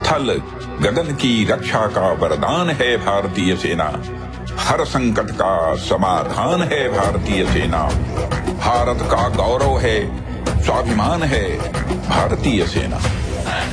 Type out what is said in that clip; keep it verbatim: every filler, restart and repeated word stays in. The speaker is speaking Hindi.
थल गगन की रक्षा का वरदान है भारतीय सेना। हर संकट का समाधान है भारतीय सेना। भारत का गौरव है, स्वाभिमान है भारतीय सेना।